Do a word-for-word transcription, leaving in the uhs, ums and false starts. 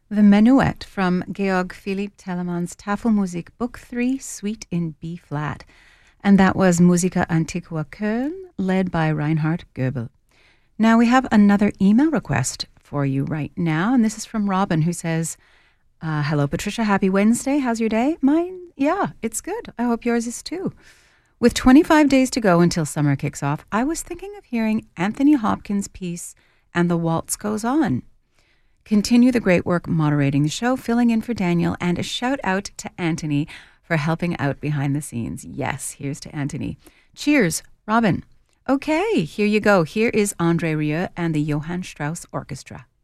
The Menuet from Georg Philipp Telemann's Tafelmusik, Book three, Suite in B flat. And that was Musica Antiqua Köln, led by Reinhard Goebel. Now we have another email request for you right now, and this is from Robin, who says, uh, hello, Patricia. Happy Wednesday. How's your day? Mine, yeah, it's good. I hope yours is too. With twenty-five days to go until summer kicks off, I was thinking of hearing Anthony Hopkins' piece, And the Waltz Goes On. Continue the great work moderating the show, filling in for Daniel, and a shout out to Anthony for helping out behind the scenes. Yes, here's to Anthony. Cheers, Robin. Okay, here you go. Here is André Rieu and the Johann Strauss Orchestra.